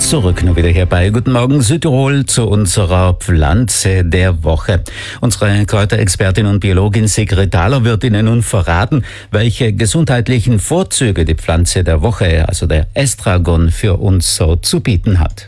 Zurück nur wieder hier bei Guten Morgen Südtirol zu unserer Pflanze der Woche. Unsere Kräuterexpertin und Biologin Sigrid Thaler wird Ihnen nun verraten, welche gesundheitlichen Vorzüge die Pflanze der Woche, also der Estragon, für uns so zu bieten hat.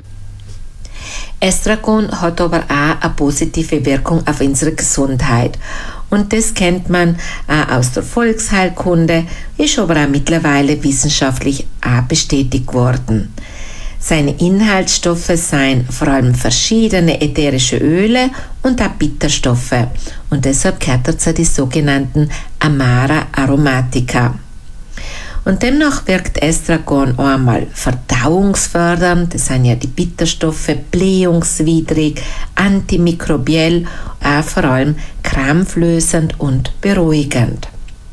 Estragon hat aber auch eine positive Wirkung auf unsere Gesundheit. Und das kennt man auch aus der Volksheilkunde, ist aber auch mittlerweile wissenschaftlich auch bestätigt worden. Seine Inhaltsstoffe seien vor allem verschiedene ätherische Öle und auch Bitterstoffe. Und deshalb gehört er zu den sogenannten Amara Aromatica. Und demnach wirkt Estragon einmal verdauungsfördernd, das sind ja die Bitterstoffe, blähungswidrig, antimikrobiell, auch vor allem krampflösend und beruhigend.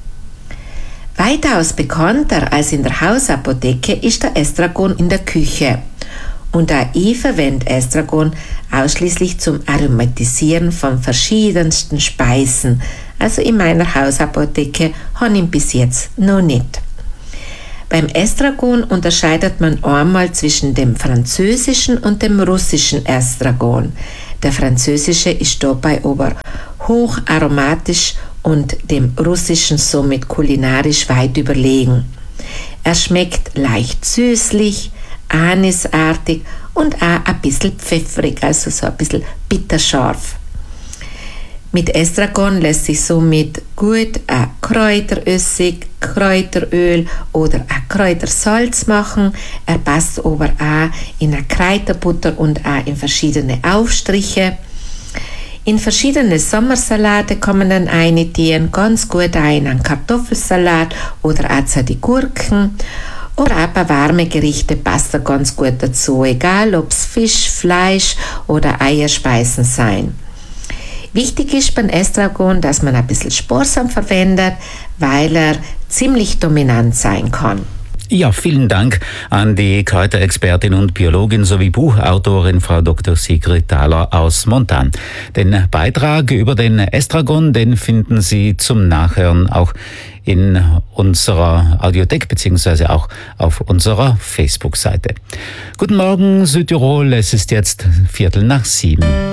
Weitaus bekannter als in der Hausapotheke ist der Estragon in der Küche. Und auch ich verwende Estragon ausschließlich zum Aromatisieren von verschiedensten Speisen. Also in meiner Hausapotheke habe ich ihn bis jetzt noch nicht. Beim Estragon unterscheidet man einmal zwischen dem französischen und dem russischen Estragon. Der französische ist dabei aber hocharomatisch und dem russischen somit kulinarisch weit überlegen. Er schmeckt leicht süßlich, anisartig und auch ein bisschen pfeffrig, also so ein bisschen bitterscharf. Mit Estragon lässt sich somit gut ein Kräuteressig, Kräuteröl oder ein Kräutersalz machen. Er passt aber auch in eine Kräuterbutter und auch in verschiedene Aufstriche. In verschiedene Sommersalate kann man dann eintieren, ganz gut auch in einen Kartoffelsalat oder auch zu den Gurken. Oder auch bei warmen Gerichten passt er ganz gut dazu, egal ob es Fisch, Fleisch oder Eierspeisen sein. Wichtig ist beim Estragon, dass man ein bisschen sparsam verwendet, weil er ziemlich dominant sein kann. Ja, vielen Dank an die Kräuterexpertin und Biologin sowie Buchautorin Frau Dr. Sigrid Thaler aus Montan. Den Beitrag über den Estragon, den finden Sie zum Nachhören auch in unserer Audiothek beziehungsweise auch auf unserer Facebook-Seite. Guten Morgen Südtirol, es ist jetzt 6:45.